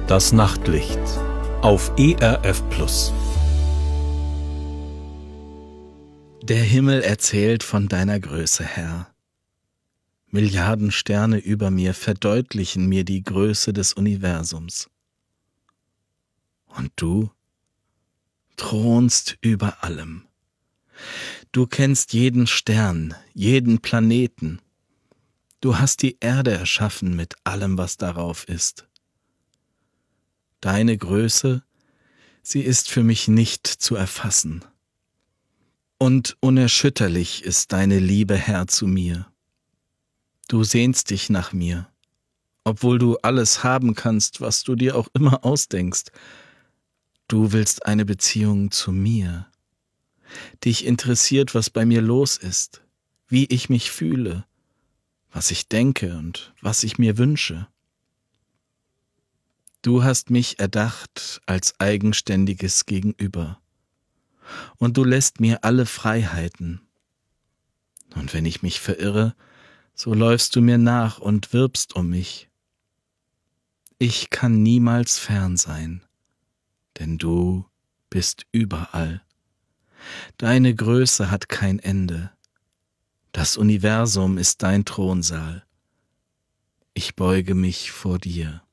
Das Nachtlicht auf ERF Plus. Der Himmel erzählt von deiner Größe, Herr. Milliarden Sterne über mir verdeutlichen mir die Größe des Universums. Und du thronst über allem. Du kennst jeden Stern, jeden Planeten. Du hast die Erde erschaffen mit allem, was darauf ist. Deine Größe, sie ist für mich nicht zu erfassen. Und unerschütterlich ist deine Liebe, Herr, zu mir. Du sehnst dich nach mir, obwohl du alles haben kannst, was du dir auch immer ausdenkst. Du willst eine Beziehung zu mir. Dich interessiert, was bei mir los ist, wie ich mich fühle, was ich denke und was ich mir wünsche. Du hast mich erdacht als eigenständiges Gegenüber. Und du lässt mir alle Freiheiten. Und wenn ich mich verirre, so läufst du mir nach und wirbst um mich. Ich kann niemals fern sein, denn du bist überall. Deine Größe hat kein Ende. Das Universum ist dein Thronsaal. Ich beuge mich vor dir.